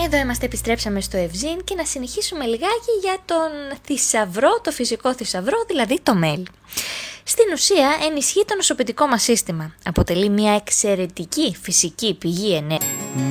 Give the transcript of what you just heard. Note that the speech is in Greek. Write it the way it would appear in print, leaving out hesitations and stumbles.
Εδώ είμαστε, επιστρέψαμε στο Ευζήν και να συνεχίσουμε λιγάκι για τον θησαυρό, το φυσικό θησαυρό, δηλαδή το μέλι. Στην ουσία ενισχύει το νοσοποιητικό μας σύστημα. Αποτελεί μια εξαιρετική φυσική πηγή ενέργειας.